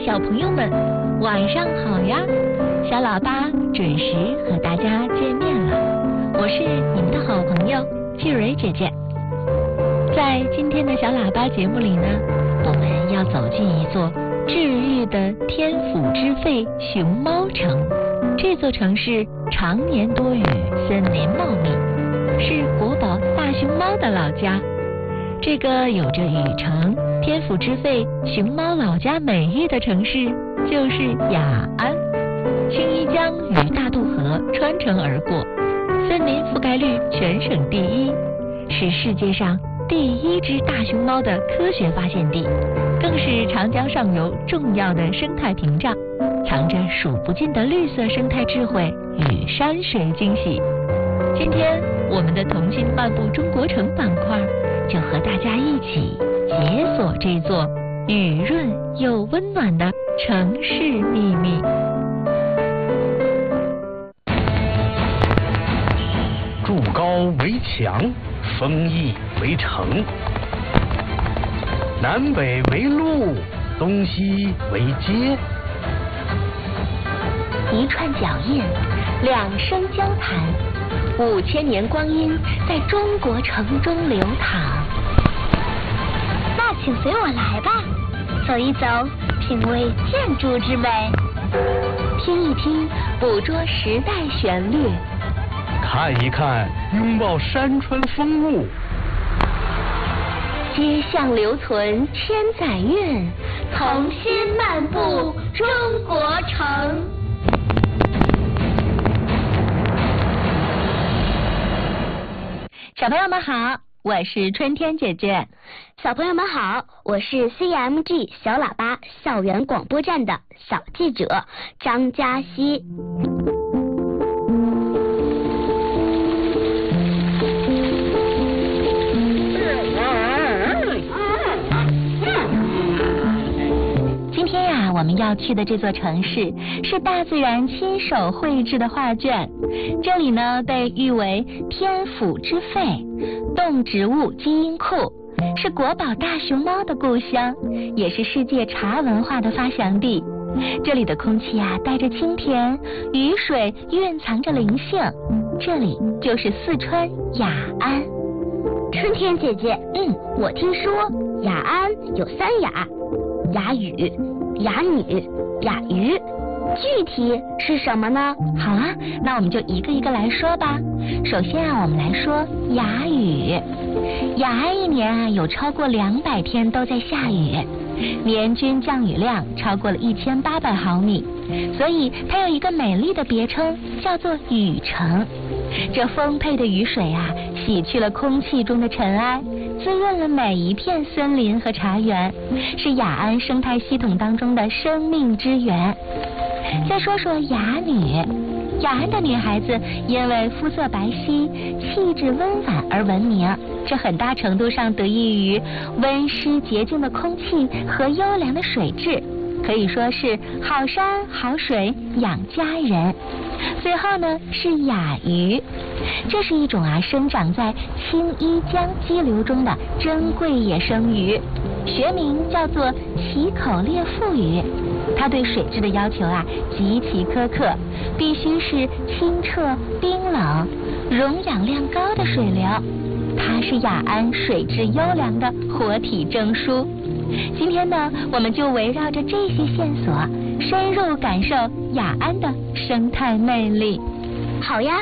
小朋友们，晚上好呀！小喇叭准时和大家见面了，我是你们的好朋友季蕊姐姐。在今天的小喇叭节目里呢，我们要走进一座治愈的天府之肺熊猫城。这座城市常年多雨，森林茂密，是国宝大熊猫的老家。这个有着雨城、天府之肺熊猫老家美誉的城市就是雅安。青衣江与大渡河穿城而过，森林覆盖率全省第一，是世界上第1只大熊猫的科学发现地，更是长江上游重要的生态屏障，藏着数不尽的绿色生态智慧与山水惊喜。今天我们的童心漫步中国城板块就和大家一起解锁这座雨润又温暖的城市秘密。 筑高为墙，封邑为城，南北为路，东西为街。 一串脚印，两声交谈，5000年光阴在中国城中流淌。 那请随我来吧，走一走，品味建筑之美， 听一听，捕捉时代旋律， 看一看，拥抱山川风物。 街巷留存千载韵， 童心漫步中国城。 小朋友们好，我是春天姐姐。 小朋友们好，我是 CMG 小喇叭校园广播站的小记者张嘉熙。 今天呀，我们要去的这座城市是大自然亲手绘制的画卷，这里呢被誉为天府之肺动植物基因库，是国宝大熊猫的故乡，也是世界茶文化的发祥地。这里的空气啊带着清甜，雨水蕴藏着灵性，这里就是四川雅安。 春天姐姐，我听说雅安有3雅，雅语、雅女、雅鱼，具体是什么呢？ 好啊，那我们就一个一个来说吧。首先啊，我们来说雅语。雅安一年啊有超过200天都在下雨，年均降雨量超过了1800毫米，所以它有一个美丽的别称，叫做雨城。这丰沛的雨水啊，洗去了空气中的尘埃，滋润了每一片森林和茶园，是雅安生态系统当中的生命之源。再说说雅女，雅安的女孩子因为肤色白皙、气质温婉而闻名，这很大程度上得益于温湿洁净的空气和优良的水质，可以说是好山好水养佳人。最后呢是雅鱼，这是一种生长在青衣江激流中的珍贵野生鱼，学名叫做奇口裂腹鱼。它对水质的要求极其苛刻，必须是清澈冰冷、溶氧量高的水流。它是雅安水质优良的活体证书。今天呢，我们就围绕着这些线索，深入感受雅安的生态魅力。 好呀。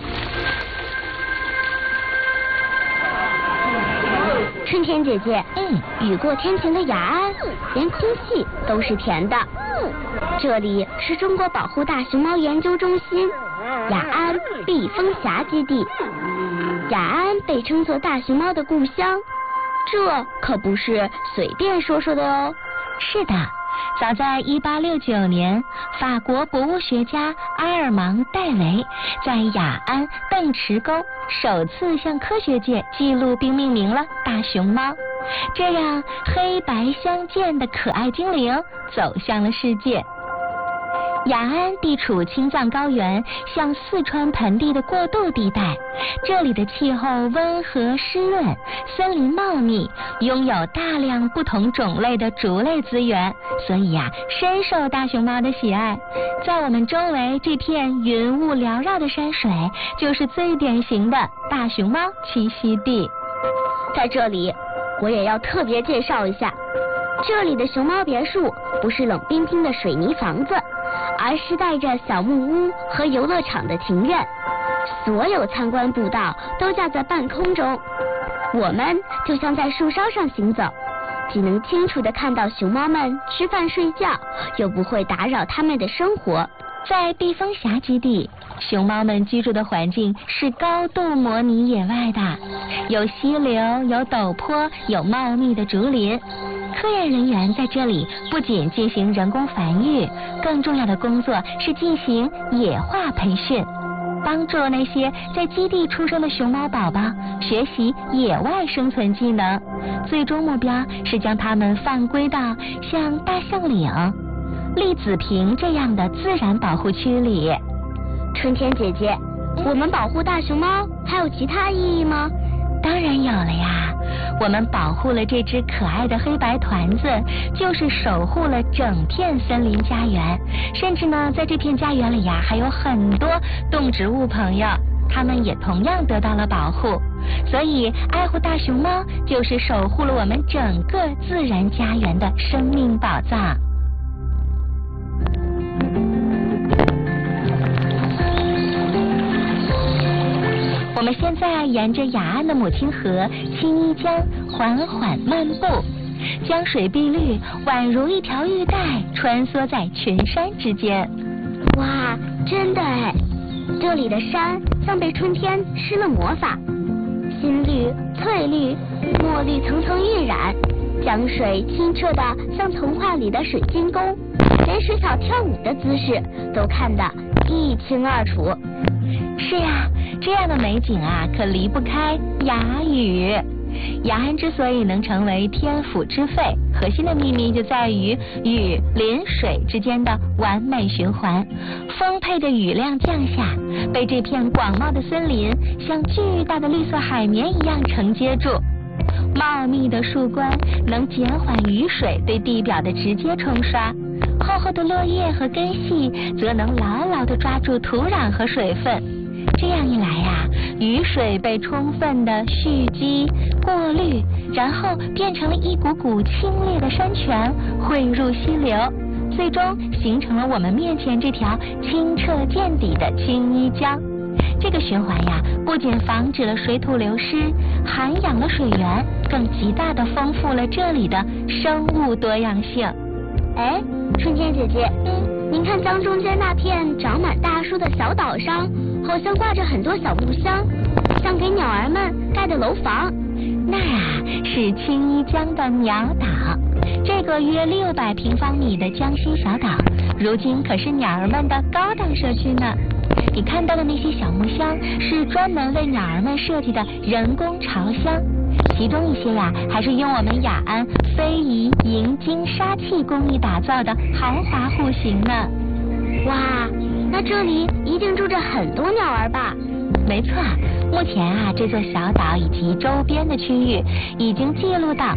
春天姐姐，雨过天晴的雅安，连空气都是甜的。这里是中国保护大熊猫研究中心雅安避风峡基地。雅安被称作大熊猫的故乡，这可不是随便说说的哦。 是的，早在1869年，法国博物学家阿尔芒·戴维在雅安邓池沟首次向科学界记录并命名了大熊猫，这样黑白相间的可爱精灵走向了世界。 雅安地处青藏高原向四川盆地的过渡地带，这里的气候温和湿润，森林茂密，拥有大量不同种类的竹类资源，所以深受大熊猫的喜爱。在我们周围这片云雾缭绕的山水，就是最典型的大熊猫栖息地。 在这里，我也要特别介绍一下，这里的熊猫别墅不是冷冰冰的水泥房子，而是带着小木屋和游乐场的庭院，所有参观步道都架在半空中，我们就像在树梢上行走，既能清楚地看到熊猫们吃饭睡觉，又不会打扰它们的生活。 在避风峡基地，熊猫们居住的环境是高度模拟野外的，有溪流，有陡坡，有茂密的竹林。科研人员在这里不仅进行人工繁育，更重要的工作是进行野化培训，帮助那些在基地出生的熊猫宝宝学习野外生存技能，最终目标是将它们放归到像大象岭、栗子坪这样的自然保护区里。 春天姐姐，我们保护大熊猫还有其他意义吗？ 当然有了呀，我们保护了这只可爱的黑白团子，就是守护了整片森林家园，甚至呢，在这片家园里还有很多动植物朋友，它们也同样得到了保护。所以爱护大熊猫就是守护了我们整个自然家园的生命宝藏。我们现在沿着雅安的母亲河青衣江缓缓漫步，江水碧绿，宛如一条玉带穿梭在群山之间。 哇，真的哎，这里的山像被春天施了魔法，新绿、翠绿、墨绿层层晕染，江水清澈的像童话里的水晶宫，连水草跳舞的姿势都看得一清二楚。 是呀，这样的美景可离不开雅语。雅安之所以能成为天府之肺，核心的秘密就在于雨林水之间的完美循环。丰沛的雨量降下，被这片广袤的森林像巨大的绿色海绵一样承接住。茂密的树冠能减缓雨水对地表的直接冲刷，厚厚的落叶和根系则能牢牢地抓住土壤和水分。这样一来雨水被充分的蓄积、过滤，然后变成了一股股清冽的山泉，汇入溪流，最终形成了我们面前这条清澈见底的青衣江。这个循环不仅防止了水土流失，涵养了水源，更极大地丰富了这里的生物多样性。 哎，春天姐姐，您看江中间那片长满大树的小岛上，好像挂着很多小木箱，像给鸟儿们盖的楼房。 那是青衣江的鸟岛，这个约600平方米的江心小岛，如今可是鸟儿们的高档社区呢。你看到的那些小木箱是专门为鸟儿们设计的人工巢箱，其中一些还是用我们雅安非遗银金沙器工艺打造的豪华户型呢。 哇，那这里一定住着很多鸟儿吧？ 没错，目前这座小岛以及周边的区域已经记录到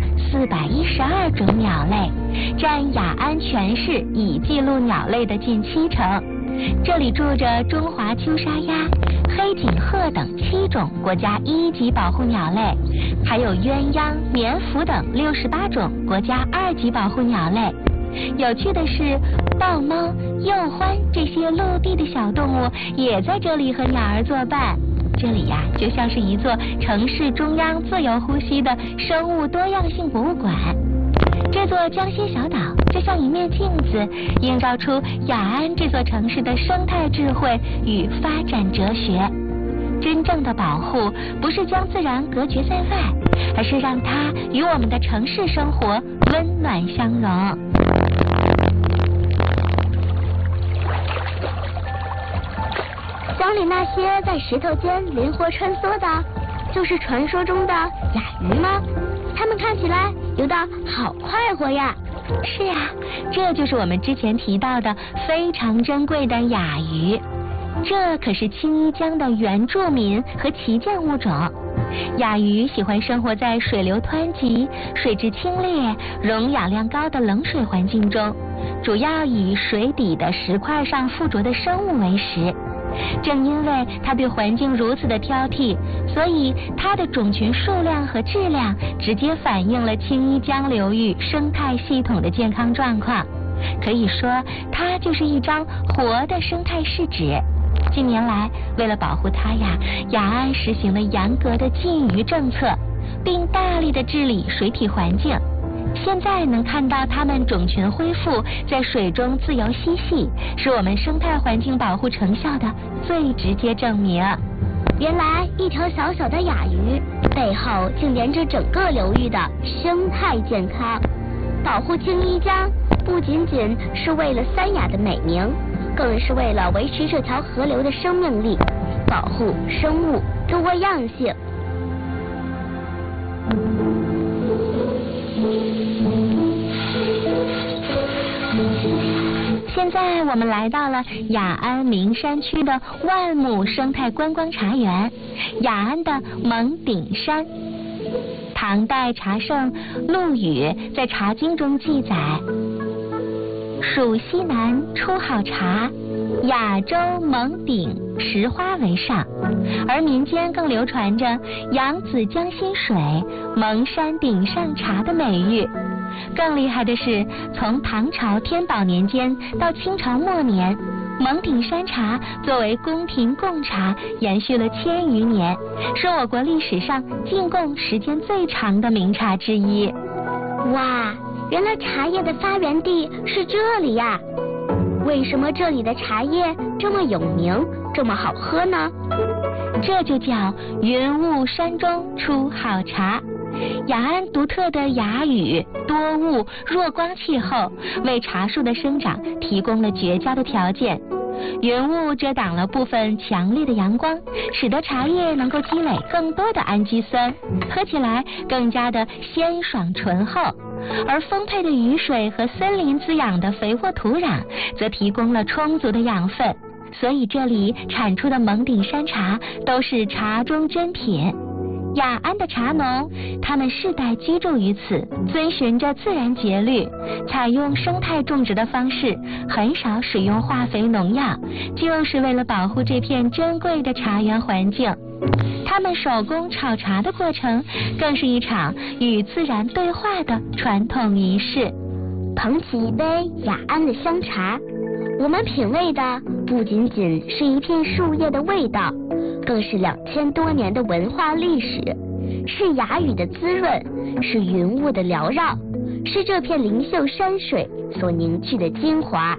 412种鸟类，占雅安全市已记录鸟类的近70%。这里住着中华秋沙鸭、黑颈鹤等7种国家1级保护鸟类，还有鸳鸯、棉蝠等68种国家2级保护鸟类。有趣的是，豹猫、鼬獾这些陆地的小动物也在这里和鸟儿作伴。这里就像是一座城市中央自由呼吸的生物多样性博物馆。这座江心小岛就像一面镜子，映照出雅安这座城市的生态智慧与发展哲学。真正的保护不是将自然隔绝在外，而是让它与我们的城市生活温暖相融。 江里那些在石头间灵活穿梭的，就是传说中的雅鱼吗？它们看起来游得好快活呀！ 是啊，这就是我们之前提到的非常珍贵的雅鱼。这可是青衣江的原住民和旗舰物种。雅鱼喜欢生活在水流湍急、水质清冽、溶氧量高的冷水环境中，主要以水底的石块上附着的生物为食。正因为它对环境如此的挑剔，所以它的种群数量和质量直接反映了青衣江流域生态系统的健康状况。可以说，它就是一张活的生态试纸。近年来，为了保护它呀，雅安实行了严格的禁渔政策，并大力的治理水体环境。现在能看到它们种群恢复，在水中自由嬉戏，是我们生态环境保护成效的最直接证明。 原来一条小小的雅鱼背后竟连着整个流域的生态健康。保护青衣江不仅仅是为了三雅的美名，更是为了维持这条河流的生命力，保护生物多样性。 现在我们来到了雅安名山区的万亩生态观光茶园，雅安的蒙顶山。唐代茶圣陆羽在《茶经》中记载：蜀西南出好茶，雅州蒙顶石花为上。而民间更流传着扬子江心水，蒙山顶上茶的美誉。更厉害的是，从唐朝天宝年间到清朝末年，蒙顶山茶作为宫廷贡茶延续了1000余年，是我国历史上进贡时间最长的名茶之一。 哇，原来茶叶的发源地是这里呀！为什么这里的茶叶这么有名，这么好喝呢？ 这就叫云雾山中出好茶。雅安独特的雅雨、多雾、弱光气候，为茶树的生长提供了绝佳的条件。云雾遮挡了部分强烈的阳光，使得茶叶能够积累更多的氨基酸，喝起来更加的鲜爽醇厚。而丰沛的雨水和森林滋养的肥沃土壤，则提供了充足的养分，所以这里产出的蒙顶山茶都是茶中珍品。雅安的茶农，他们世代居住于此，遵循着自然节律，采用生态种植的方式，很少使用化肥农药，就是为了保护这片珍贵的茶园环境。他们手工炒茶的过程，更是一场与自然对话的传统仪式。 捧起一杯雅安的香茶，我们品味的不仅仅是一片树叶的味道，更是2000多年的文化历史，是雅雨的滋润，是云雾的缭绕，是这片灵秀山水所凝聚的精华。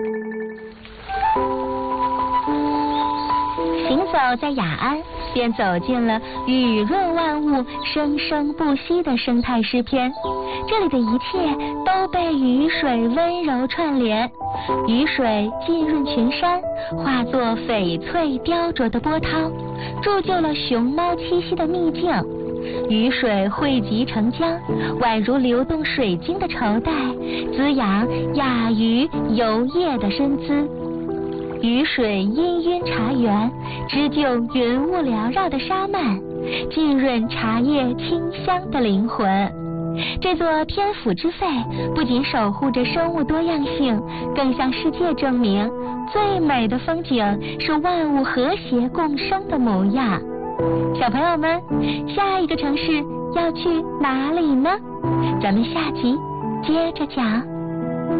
行走在雅安，便走进了雨润万物、生生不息的生态诗篇。这里的一切都被雨水温柔串联，雨水浸润群山，化作翡翠雕琢的波涛，铸就了熊猫栖息的秘境。雨水汇集成江，宛如流动水晶的绸带，滋养雅鱼游曳的身姿。雨水氤氲茶园，织就云雾缭绕的沙幔，浸润茶叶清香的灵魂。这座天府之肺不仅守护着生物多样性，更向世界证明最美的风景是万物和谐共生的模样。小朋友们，下一个城市要去哪里呢？咱们下集接着讲。